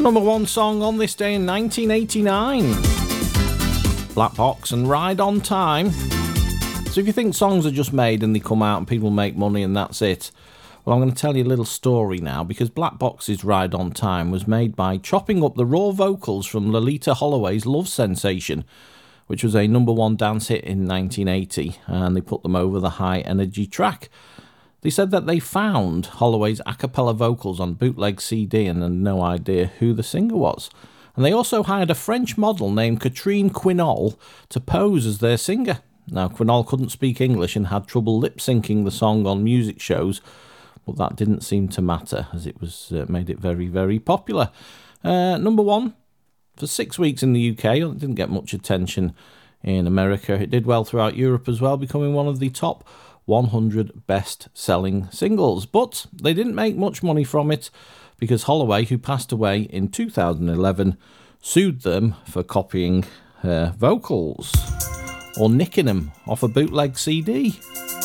number one song on this day in 1989. Black Box and Ride on Time. So if you think songs are just made and they come out and people make money and that's it, well, I'm going to tell you a little story now, because Black Box's Ride on Time was made by chopping up the raw vocals from Loleatta Holloway's Love Sensation, which was a number one dance hit in 1980, and they put them over the high energy track. They said that they found Holloway's a cappella vocals on bootleg CD and had no idea who the singer was. And they also hired a French model named Catherine Quinol to pose as their singer. Now, Quinol couldn't speak English and had trouble lip-syncing the song on music shows, but that didn't seem to matter, as it was made it very, very popular. Number one for 6 weeks in the UK. It didn't get much attention in America. It did well throughout Europe as well, becoming one of the top 100 best-selling singles. But they didn't make much money from it, because Holloway, who passed away in 2011, sued them for copying her vocals or nicking them off a bootleg CD.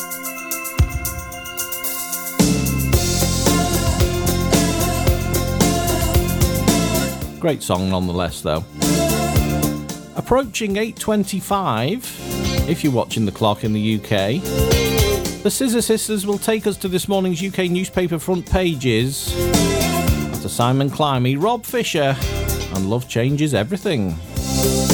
Great song nonetheless, though. Approaching 8:25, if you're watching the clock in the UK, the Scissor Sisters will take us to this morning's UK newspaper front pages. After Simon Climie, Rob Fisher, and Love Changes Everything.